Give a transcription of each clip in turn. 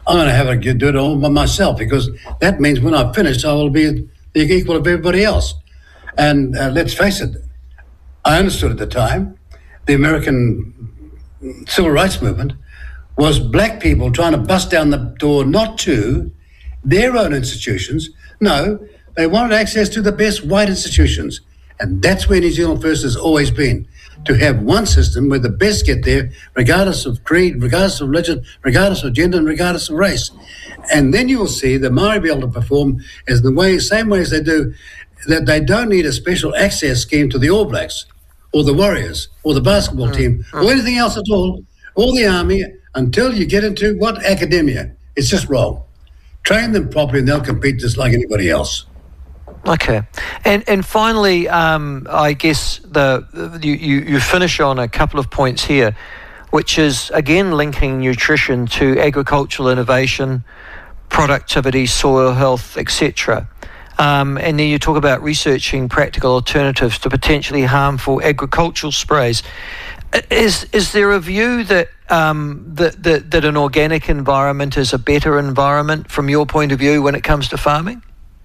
I'm going to have to do it all by myself, because that means when I've finished, I will be the equal of everybody else. And let's face it, I understood at the time the American civil rights movement was black people trying to bust down the door not to their own institutions. No, they wanted access to the best white institutions. And that's where New Zealand First has always been, to have one system where the best get there, regardless of creed, regardless of religion, regardless of gender, and regardless of race. And then you will see the Maori be able to perform as same way as they do, that they don't need a special access scheme to the All Blacks or the Warriors or the basketball team or anything else at all, or the army, until you get into academia. It's just wrong. Train them properly and they'll compete just like anybody else. Okay, and finally, I guess you finish on a couple of points here, which is again linking nutrition to agricultural innovation, productivity, soil health, etc. And then you talk about researching practical alternatives to potentially harmful agricultural sprays. Is there a view that that an organic environment is a better environment from your point of view when it comes to farming?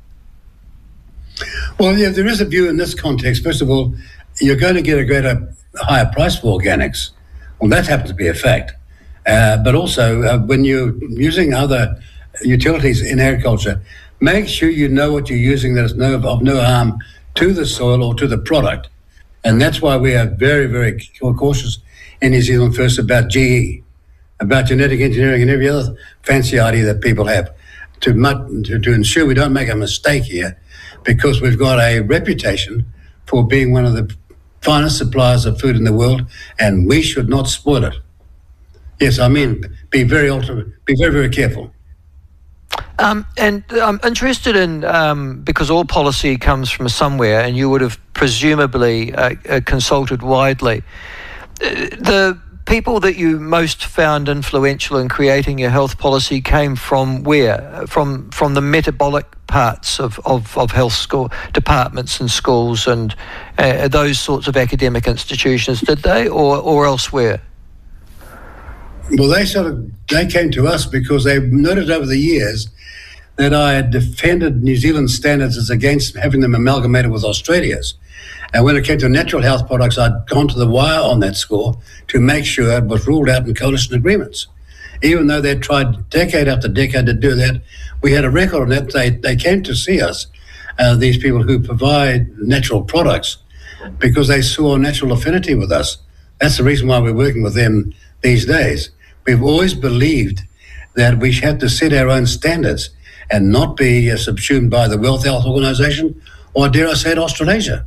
Well, yeah, there is a view in this context. First of all, you're going to get a higher price for organics. Well, that happens to be a fact. But also, when you're using other utilities in agriculture, make sure you know what you're using that is of no harm to the soil or to the product. And that's why we are very, very cautious in New Zealand First about GE, about genetic engineering and every other fancy idea that people have, to ensure we don't make a mistake here, because we've got a reputation for being one of the finest suppliers of food in the world, and we should not spoil it. Yes, I mean, be very, very careful. And I'm interested in, because all policy comes from somewhere, and you would have presumably consulted widely. The people that you most found influential in creating your health policy came from where? From the metabolic parts of health school departments and schools and those sorts of academic institutions, did they, or elsewhere? Well, they came to us because they noted over the years that I had defended New Zealand standards as against having them amalgamated with Australia's. And when it came to natural health products, I'd gone to the wire on that score to make sure it was ruled out in coalition agreements. Even though they tried decade after decade to do that, we had a record on that. They came to see us, these people who provide natural products, because they saw a natural affinity with us. That's the reason why we're working with them these days. We've always believed that we have to set our own standards and not be subsumed by the World Health Organization or, dare I say it, Australasia.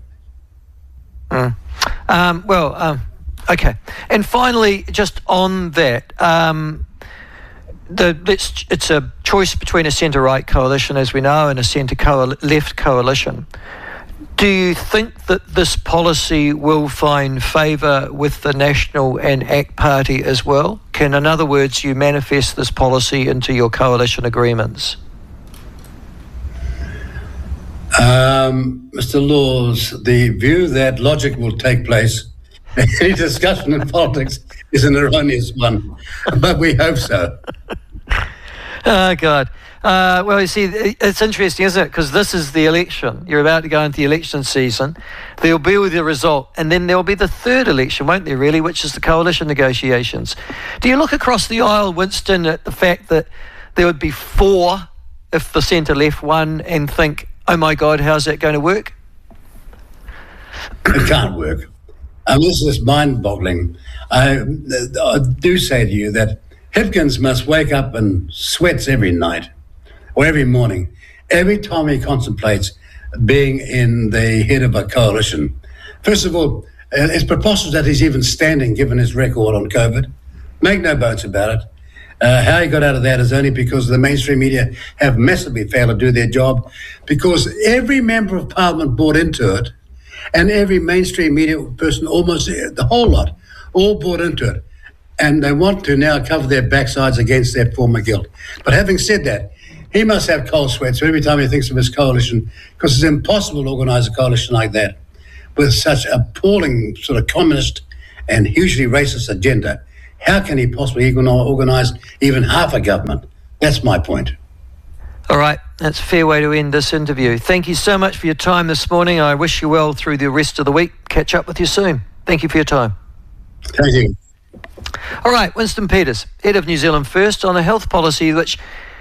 Okay. And finally, just on that, it's a choice between a centre-right coalition, as we know, and a centre-left coalition. Do you think that this policy will find favour with the National and ACT Party as well? Can, in other words, you manifest this policy into your coalition agreements? Mr. Laws, the view that logic will take place in any discussion in politics is an erroneous one, but we hope so. Oh, God. Well, you see, it's interesting, isn't it? Because this is the election. You're about to go into the election season. There'll be the result, and then there'll be the third election, won't there, really, which is the coalition negotiations. Do you look across the aisle, Winston, at the fact that there would be 4 if the centre-left won, and think, oh my God, how's that going to work? It can't work. This is mind-boggling. I do say to you that Hipkins must wake up and sweats every night or every morning, every time he contemplates being in the head of a coalition. First of all, it's preposterous that he's even standing given his record on COVID. Make no bones about it. How he got out of that is only because the mainstream media have massively failed to do their job, because every member of parliament bought into it, and every mainstream media person, almost the whole lot, all bought into it. And they want to now cover their backsides against their former guilt. But having said that, he must have cold sweats every time he thinks of his coalition, because it's impossible to organise a coalition like that with such appalling sort of communist and hugely racist agenda. How can he possibly organise even half a government? That's my point. All right, that's a fair way to end this interview. Thank you so much for your time this morning. I wish you well through the rest of the week. Catch up with you soon. Thank you for your time. Thank you. All right, Winston Peters, head of New Zealand First, on a health policy which,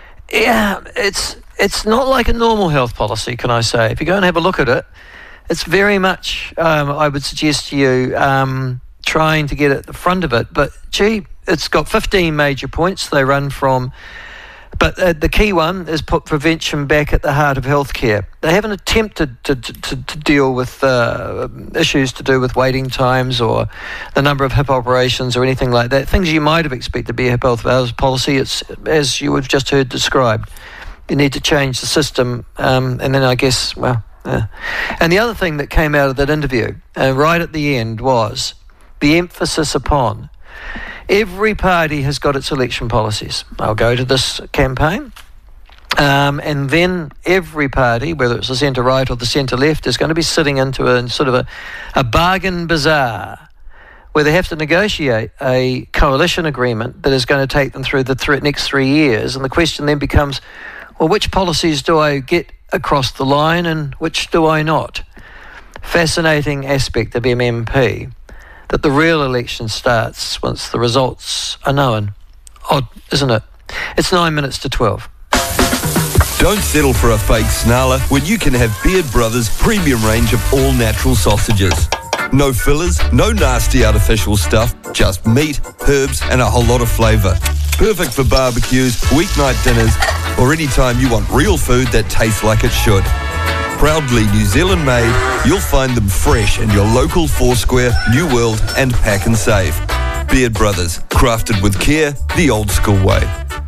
it's not like a normal health policy, can I say. If you go and have a look at it, it's very much, I would suggest to you, trying to get at the front of it. But, gee, it's got 15 major points they run from. But the key one is put prevention back at the heart of healthcare. They haven't attempted to deal with issues to do with waiting times or the number of hip operations or anything like that. Things you might have expected to be a hip health policy. It's, as you have just heard described, you need to change the system. And then I guess, And the other thing that came out of that interview, right at the end, was the emphasis upon every party has got its election policies. I'll go to this campaign. And then every party, whether it's the centre-right or the centre-left, is going to be sitting into a bargain bazaar where they have to negotiate a coalition agreement that is going to take them through the next 3 years. And the question then becomes, well, which policies do I get across the line and which do I not? Fascinating aspect of MMP, that the real election starts once the results are known. Odd, isn't it? It's 9 minutes to 12. Don't settle for a fake snarler when you can have Beard Brothers' premium range of all-natural sausages. No fillers, no nasty artificial stuff, just meat, herbs and a whole lot of flavour. Perfect for barbecues, weeknight dinners, or any time you want real food that tastes like it should. Proudly New Zealand made, you'll find them fresh in your local Foursquare, New World and Pack and Save. Beard Brothers, crafted with care, the old school way.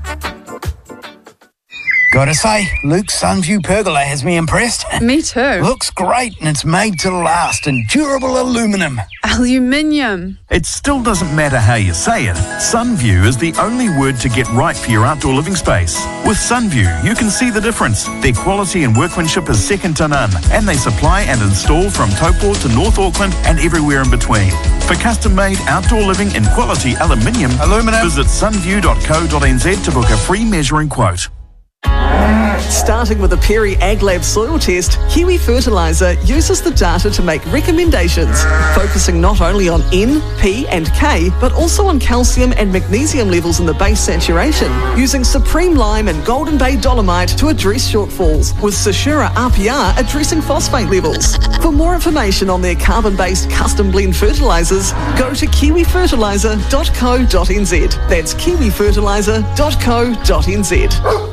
Gotta say, Luke's Sunview pergola has me impressed. Me too. Looks great and it's made to last in durable aluminium. Aluminium. It still doesn't matter how you say it. Sunview is the only word to get right for your outdoor living space. With Sunview, you can see the difference. Their quality and workmanship is second to none, and they supply and install from Taupo to North Auckland and everywhere in between. For custom-made outdoor living in quality aluminium, visit sunview.co.nz to book a free measuring quote. Starting with a Perry AgLab soil test, Kiwi Fertiliser uses the data to make recommendations, focusing not only on N, P and K, but also on calcium and magnesium levels in the base saturation, using Supreme Lime and Golden Bay Dolomite to address shortfalls, with Sashura RPR addressing phosphate levels. For more information on their carbon-based custom blend fertilisers, go to kiwifertiliser.co.nz. That's kiwifertiliser.co.nz.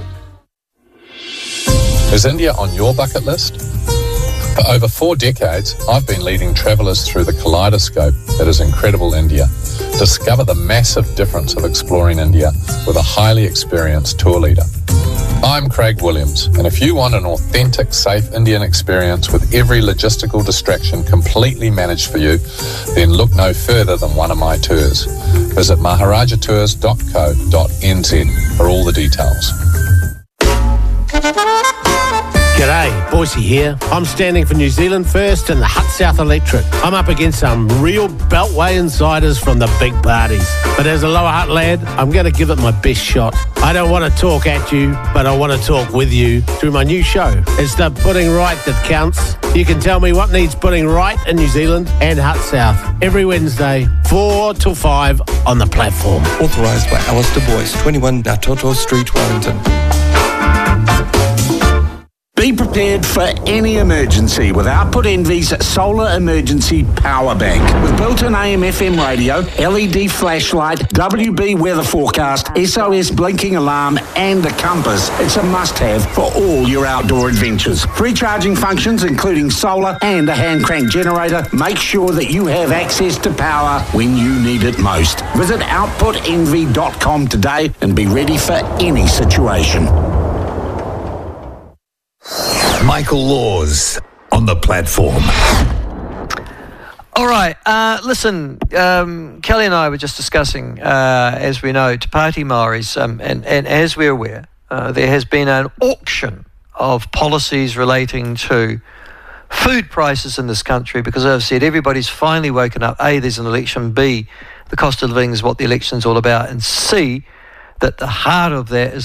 Is India on your bucket list? For over 4 decades, I've been leading travellers through the kaleidoscope that is incredible India. Discover the massive difference of exploring India with a highly experienced tour leader. I'm Craig Williams, and if you want an authentic, safe Indian experience with every logistical distraction completely managed for you, then look no further than one of my tours. Visit maharajatours.co.nz for all the details. G'day, Boise here. I'm standing for New Zealand First and the Hut South Electorate. I'm up against some real Beltway insiders from the big parties. But as a Lower Hutt lad, I'm going to give it my best shot. I don't want to talk at you, but I want to talk with you through my new show. It's the Putting Right that counts. You can tell me what needs putting right in New Zealand and Hut South every Wednesday, 4 till 5 on the platform. Authorised by Alistair Boyce, 21 Natoto Street, Wellington. Be prepared for any emergency with Output Envy's Solar Emergency Power Bank. With built-in AM/FM radio, LED flashlight, WB weather forecast, SOS blinking alarm and a compass, it's a must-have for all your outdoor adventures. Free charging functions including solar and a hand crank generator make sure that you have access to power when you need it most. Visit outputenvy.com today and be ready for any situation. Michael Laws on the platform. All right, listen, Kelly and I were just discussing, as we know, Te Pāti Māoris, and as we're aware, there has been an auction of policies relating to food prices in this country because, as I've said, everybody's finally woken up. A, there's an election. B, the cost of living is what the election's all about. And C, that the heart of that is